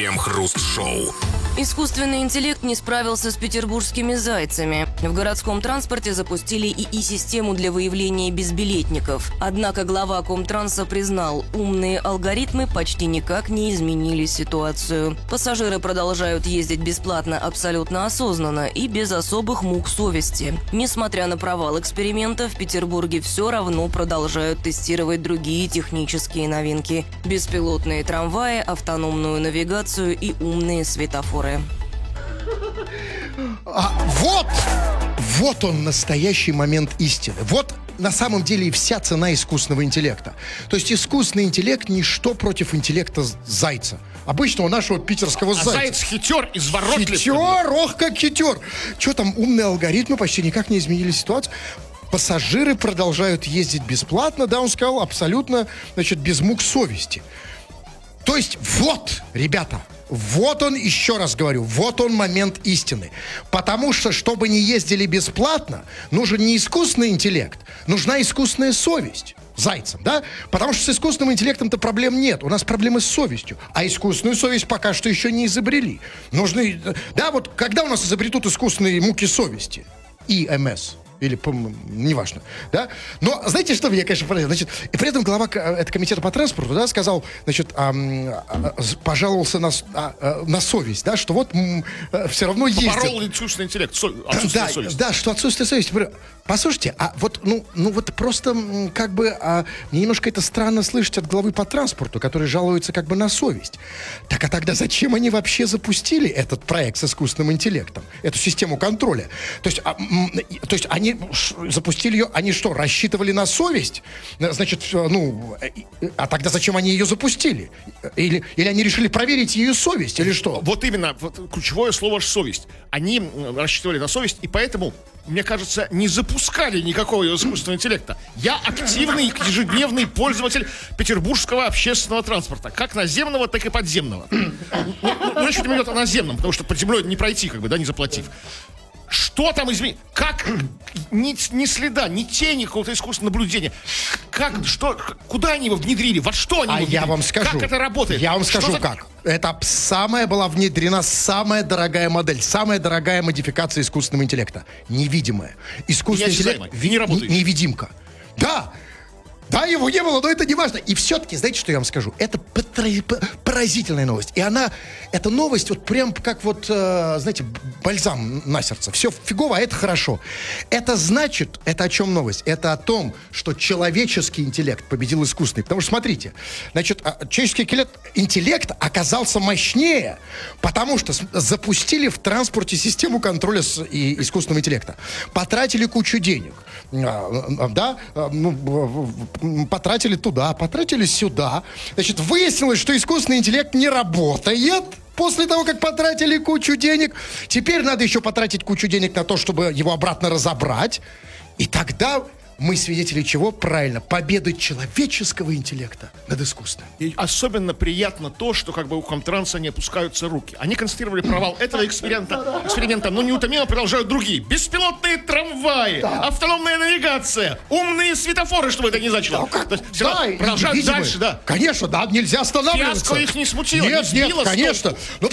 Крем-хруст-шоу. Искусственный интеллект не справился с петербургскими зайцами. В городском транспорте запустили ИИ-систему для выявления безбилетников. Однако глава Комтранса признал, умные алгоритмы почти никак не изменили ситуацию. Пассажиры продолжают ездить бесплатно абсолютно осознанно и без особых мук совести. Несмотря на провал эксперимента, в Петербурге все равно продолжают тестировать другие технические новинки. Беспилотные трамваи, автономную навигацию и умные светофоры. Вот он, настоящий момент истины. Вот на самом деле и вся цена искусственного интеллекта. То есть искусственный интеллект ничто против интеллекта зайца. Обычного нашего питерского зайца. Заяц хитер, изворотлив. Хитер, ох, как хитер. Что там, умные алгоритмы почти никак не изменили ситуацию. Пассажиры продолжают ездить бесплатно, да, он сказал, абсолютно, значит, без мук совести. То есть вот, ребята, вот он, еще раз говорю, вот он момент истины. Потому что, чтобы не ездили бесплатно, нужен не искусственный интеллект, нужна искусственная совесть зайцам, да? Потому что с искусственным интеллектом-то проблем нет. У нас проблемы с совестью. А искусственную совесть пока что еще не изобрели. Нужны, да, вот когда у нас изобретут искусственные муки совести? ИМС. Или, неважно, да? Но знаете, что меня, конечно, поразило? Значит, и при этом глава комитета по транспорту, да, сказал, значит, пожаловался на совесть, да, что вот все равно ездят. Поборол искусственный интеллект, отсутствие совести. Да, что отсутствие совести. Послушайте, а вот, вот просто, как бы, мне немножко это странно слышать от главы по транспорту, который жалуется как бы на совесть. Так, а тогда зачем они вообще запустили этот проект с искусственным интеллектом, эту систему контроля? То есть они запустили ее, они что, рассчитывали на совесть? Значит, а тогда зачем они ее запустили? Или они решили проверить ее совесть, или что? Вот именно, вот ключевое слово «совесть». Они рассчитывали на совесть, и поэтому, мне кажется, не запускали никакого искусственного интеллекта. Я активный ежедневный пользователь петербургского общественного транспорта, как наземного, так и подземного. Речь идет о наземном, потому что под землей не пройти, как бы, да, не заплатив. Что там изменилось? Как? Ни следа, ни тени какого-то искусственного наблюдения. Как? Что? Куда они его внедрили? Во что они его внедрили? Я вам скажу. Как это работает? Я вам скажу, как. Это была внедрена самая дорогая модель, самая дорогая модификация искусственного интеллекта. Невидимая. Искусственный интеллект. Невидимка. Да. Да, его не было, но это не важно. И все-таки, знаете, что я вам скажу? Это поразительная новость. И эта новость вот прям как вот, знаете, бальзам на сердце. Все фигово, а это хорошо. Это значит, это о чем новость? Это о том, что человеческий интеллект победил искусственный. Потому что, смотрите, значит, человеческий интеллект оказался мощнее, потому что запустили в транспорте систему контроля искусственного интеллекта. Потратили кучу денег. Да, потратили туда, потратили сюда. Значит, выяснилось, что искусственный интеллект не работает после того, как потратили кучу денег. Теперь надо еще потратить кучу денег на то, чтобы его обратно разобрать. И тогда мы свидетели чего? Правильно, победы человеческого интеллекта над искусственным. И особенно приятно то, что как бы у Комтранса не опускаются руки. Они констатировали провал этого эксперимента, но неутомимо продолжают другие. Беспилотные трамваи, автономная навигация, умные светофоры, чтобы это не значило. То есть продолжают дальше, да. Конечно, да, нельзя останавливаться. Фиаско их не смутило, Нет, не сбило конечно.